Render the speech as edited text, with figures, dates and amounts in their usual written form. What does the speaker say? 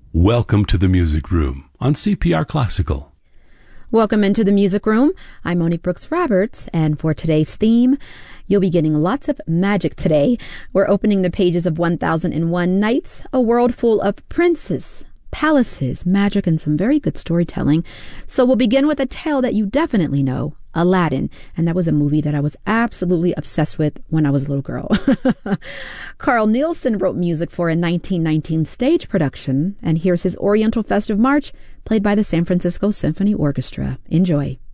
Welcome to the Music Room on CPR Classical. Welcome into the Music Room. I'm Monique Brooks Roberts, and for today's theme, you'll be getting lots of magic today. We're opening the pages of 1001 Nights, a world full of princes, palaces, magic, and some very good storytelling. So we'll begin with a tale that you definitely know, Aladdin. And that was a movie that I was absolutely obsessed with when I was a little girl. Carl Nielsen wrote music for a 1919 stage production. And here's his Oriental Festive March, played by the San Francisco Symphony Orchestra. Enjoy.